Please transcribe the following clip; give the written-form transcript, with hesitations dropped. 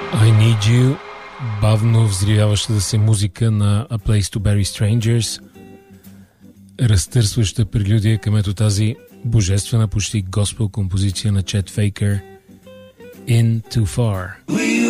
I Need You, бавно взривяващата се музика на A Place to Bury Strangers, разтърсваща прелюдия към ето тази божествена почти госпел композиция на Чет Фейкър, In Too Far.